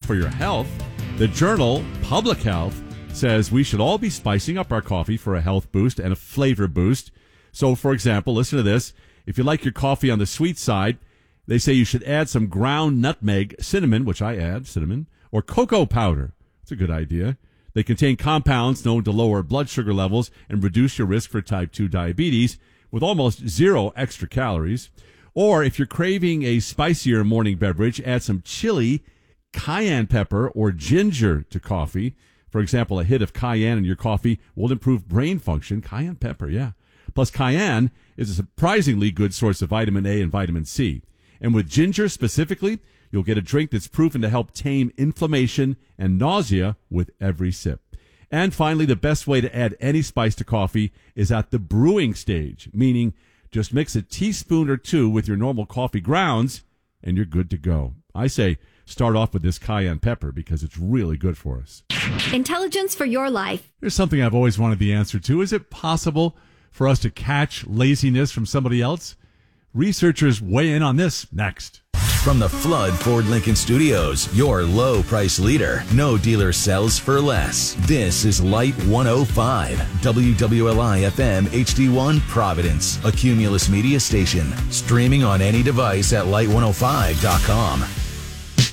for your health. The journal Public Health says we should all be spicing up our coffee for a health boost and a flavor boost. So, for example, listen to this. If you like your coffee on the sweet side, they say you should add some ground nutmeg, cinnamon, which I add, cinnamon, or cocoa powder. That's a good idea. They contain compounds known to lower blood sugar levels and reduce your risk for type 2 diabetes with almost zero extra calories. Or if you're craving a spicier morning beverage, add some chili, cayenne pepper, or ginger to coffee. For example, a hit of cayenne in your coffee will improve brain function. Cayenne pepper, yeah. Plus, cayenne is a surprisingly good source of vitamin A and vitamin C. And with ginger specifically, you'll get a drink that's proven to help tame inflammation and nausea with every sip. And finally, the best way to add any spice to coffee is at the brewing stage, meaning just mix a teaspoon or two with your normal coffee grounds, and you're good to go. I say start off with this cayenne pepper because it's really good for us. Intelligence for your life. Here's something I've always wanted the answer to. Is it possible for us to catch laziness from somebody else? Researchers weigh in on this next. From the Flood Ford Lincoln Studios, your low price leader. No dealer sells for less. This is Light 105, WWLI FM HD1 Providence, a Cumulus media station. Streaming on any device at light105.com.